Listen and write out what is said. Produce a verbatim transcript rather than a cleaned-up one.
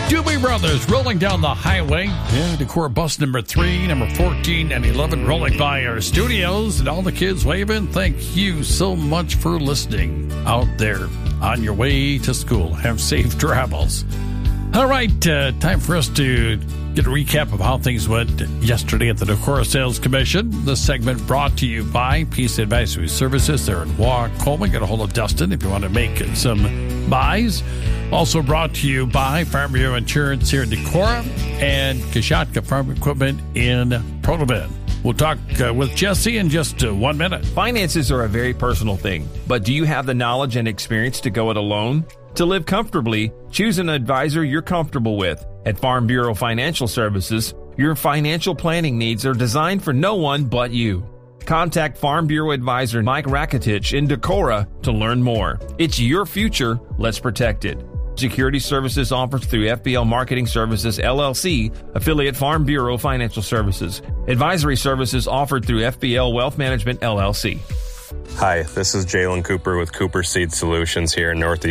Doobie Brothers rolling down the highway. Yeah, Decorah bus number three, number fourteen and eleven rolling by our studios. And all the kids waving. Thank you so much for listening out there on your way to school. Have safe travels. All right, uh, time for us to get a recap of how things went yesterday at the Decorah Sales Commission. This segment brought to you by Peace Advisory Services. They're in Waucomo. Get a hold of Dustin if you want to make some buys. Also brought to you by Farm Bureau Insurance here in Decorah and Kashatka Farm Equipment in Proto-Bend. We'll talk uh, with Jesse in just uh, one minute. Finances are a very personal thing, but do you have the knowledge and experience to go it alone? To live comfortably, choose an advisor you're comfortable with. At Farm Bureau Financial Services, your financial planning needs are designed for no one but you. Contact Farm Bureau Advisor Mike Rakitich in Decorah to learn more. It's your future. Let's protect it. Security services offered through F B L Marketing Services, L L C, affiliate Farm Bureau Financial Services. Advisory services offered through F B L Wealth Management, L L C. Hi, this is Jalen Cooper with Cooper Seed Solutions here in Northeast